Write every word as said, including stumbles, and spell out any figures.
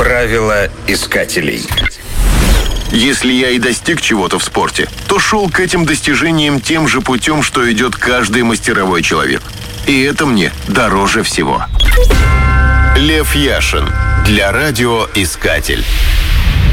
Правила искателей. Если я и достиг чего-то в спорте, то шел к этим достижениям тем же путем, что идет каждый мастеровой человек. И это мне дороже всего. Лев Яшин. Для радиоискатель.